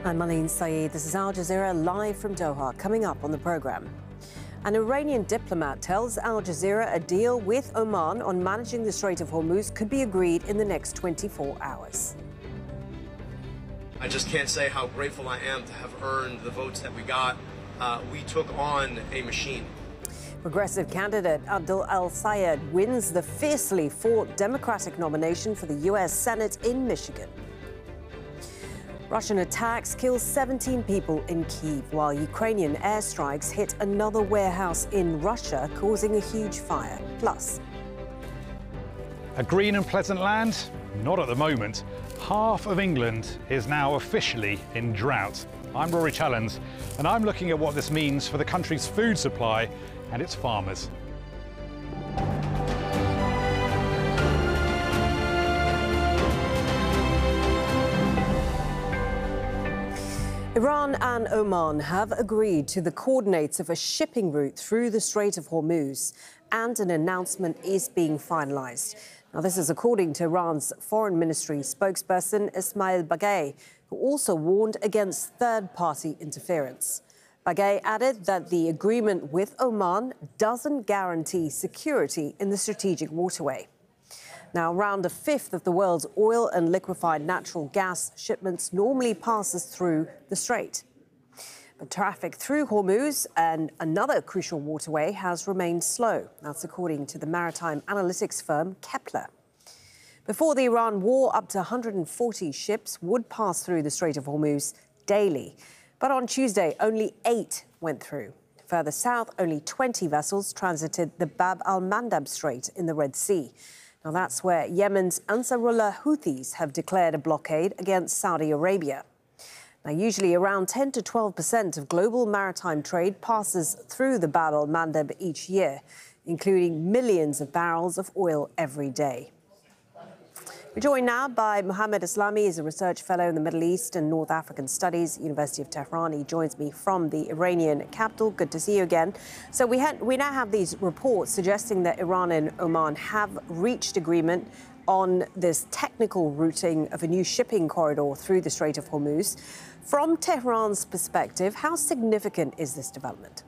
I'm Malin Saeed. This is Al Jazeera live from Doha. Coming up on the program, an Iranian diplomat tells Al Jazeera a deal with Oman on managing the Strait of Hormuz could be agreed in the next 24 hours. I just can't say how grateful I am to have earned the votes that we got. We took on a machine. Progressive candidate Abdul El-Sayed wins the fiercely fought Democratic nomination for the U.S. Senate in Michigan. Russian attacks kill 17 people in Kyiv, while Ukrainian airstrikes hit another warehouse in Russia, causing a huge fire. Plus, a green and pleasant land? Not at the moment. Half of England is now officially in drought. I'm Rory Challens, and I'm looking at what this means for the country's food supply and its farmers. Iran and Oman have agreed to the coordinates of a shipping route through the Strait of Hormuz, and an announcement is being finalized. Now, this is according to Iran's Foreign Ministry spokesperson Ismail Baghei, who also warned against third-party interference. Baghei added that the agreement with Oman doesn't guarantee security in the strategic waterway. Now, around a fifth of the world's oil and liquefied natural gas shipments normally passes through the strait. But traffic through Hormuz and another crucial waterway has remained slow. That's according to the maritime analytics firm Kepler. Before the Iran war, up to 140 ships would pass through the Strait of Hormuz daily. But on Tuesday, only 8 went through. Further south, only 20 vessels transited the Bab al-Mandab Strait in the Red Sea. Now, that's where Yemen's Ansarullah Houthis have declared a blockade against Saudi Arabia. Now, usually around 10 to 12% of global maritime trade passes through the Bab al-Mandab each year, including millions of barrels of oil every day. We're joined now by Mohammed Islami. He's a research fellow in the Middle East and North African Studies, University of Tehran. He joins me from the Iranian capital. Good to see you again. So we now have these reports suggesting that Iran and Oman have reached agreement on this technical routing of a new shipping corridor through the Strait of Hormuz. From Tehran's perspective, how significant is this development?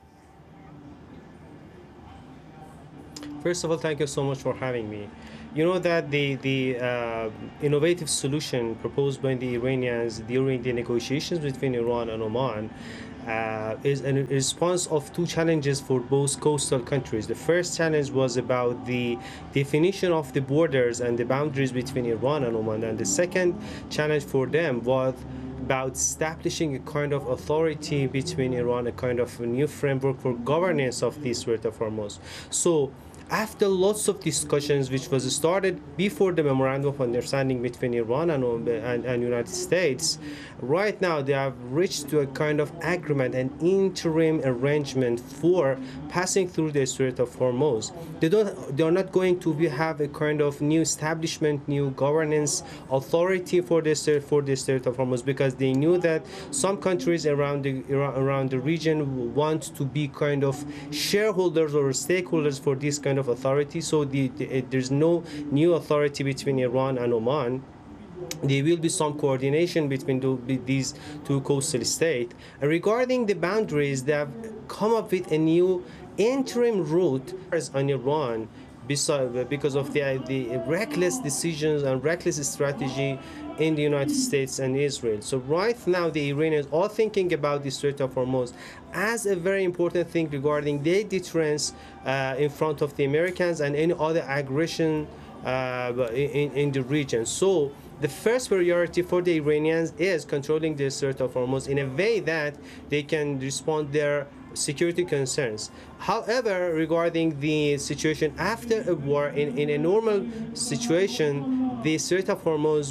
First of all, thank you so much for having me. You know that the innovative solution proposed by the Iranians during the negotiations between Iran and Oman is a response of two challenges for both coastal countries. The first challenge was about the definition of the borders and the boundaries between Iran and Oman, and the second challenge for them was about establishing a kind of authority between Iran, a kind of a new framework for governance of the Strait of Hormuz. So, after lots of discussions, which was started before the memorandum of understanding between Iran and United States, right now they have reached to a kind of agreement, an interim arrangement for passing through the Strait of Hormuz. They are not going to have a kind of new establishment, new governance authority for the Strait of Hormuz, because they knew that some countries around the region want to be kind of shareholders or stakeholders for this kind of authority. So there's no new authority between Iran and Oman. There will be some coordination between these two coastal states. Regarding the boundaries, they have come up with a new interim route on Iran because of the reckless decisions and reckless strategy in the United States and Israel. So right now, the Iranians are thinking about the Strait of Hormuz as a very important thing regarding their deterrence in front of the Americans and any other aggression in the region. So the first priority for the Iranians is controlling the Strait of Hormuz in a way that they can respond their security concerns. However, regarding the situation after a war, in a normal situation, the Strait of Hormuz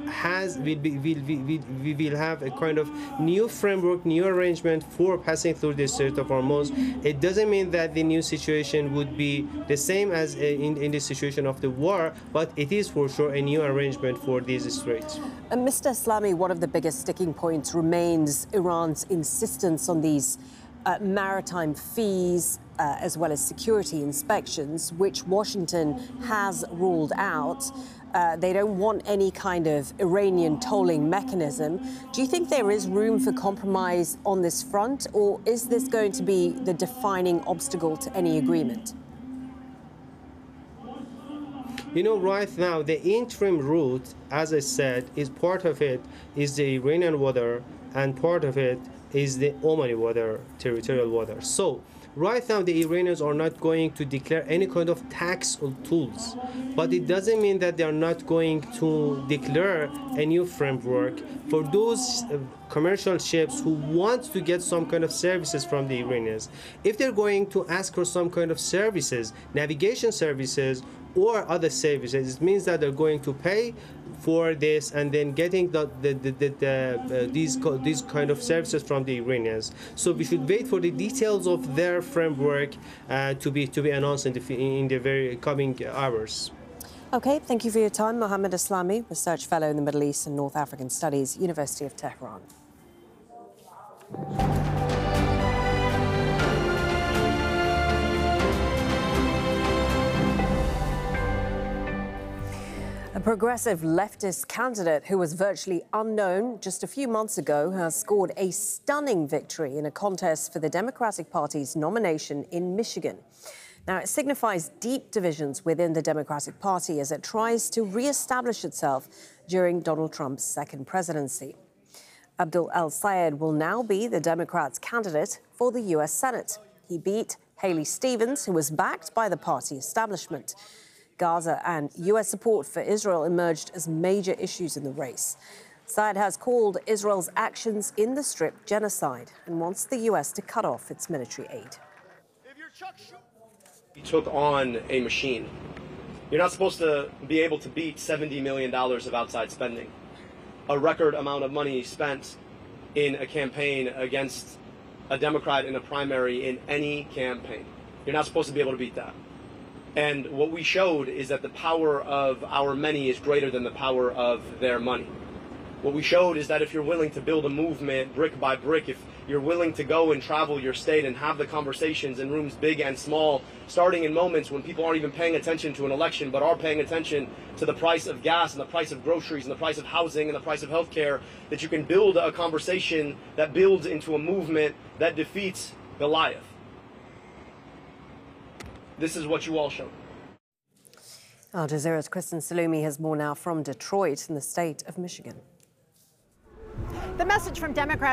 will have a kind of new framework, new arrangement for passing through the Strait of Hormuz. It doesn't mean that the new situation would be the same as in the situation of the war, but it is for sure a new arrangement for these straits. Mr. Islami, one of the biggest sticking points remains Iran's insistence on these maritime fees, as well as security inspections, which Washington has ruled out. They don't want any kind of Iranian tolling mechanism. Do you think there is room for compromise on this front, or is this going to be the defining obstacle to any agreement? You know, right now, the interim route, as I said, is part of it is the Iranian water, and part of it is the Omani water, territorial water. So right now, the Iranians are not going to declare any kind of tax or tools, but it doesn't mean that they are not going to declare a new framework for those commercial ships who want to get some kind of services from the Iranians. If they're going to ask for some kind of services, navigation services, or other services, it means that they're going to pay for this and then getting these kind of services from the Iranians. So we should wait for the details of their framework to be announced in the very coming hours. Okay, thank you for your time, Mohammed Aslami, Research Fellow in the Middle East and North African Studies, University of Tehran. A progressive leftist candidate who was virtually unknown just a few months ago has scored a stunning victory in a contest for the Democratic Party's nomination in Michigan. Now, it signifies deep divisions within the Democratic Party as it tries to re-establish itself during Donald Trump's second presidency. Abdul El-Sayed will now be the Democrats' candidate for the U.S. Senate. He beat Haley Stevens, who was backed by the party establishment. Gaza and U.S. support for Israel emerged as major issues in the race. Sayed has called Israel's actions in the Strip genocide and wants the U.S. to cut off its military aid. You took on a machine. You're not supposed to be able to beat $70 million of outside spending, a record amount of money spent in a campaign against a Democrat in a primary in any campaign. You're not supposed to be able to beat that. And what we showed is that the power of our many is greater than the power of their money. What we showed is that if you're willing to build a movement brick by brick, if you're willing to go and travel your state and have the conversations in rooms big and small, starting in moments when people aren't even paying attention to an election, but are paying attention to the price of gas and the price of groceries and the price of housing and the price of healthcare, that you can build a conversation that builds into a movement that defeats Goliath. This is what you all showed. Al Jazeera's Kristen Salumi has more now from Detroit in the state of Michigan. The message from Democrats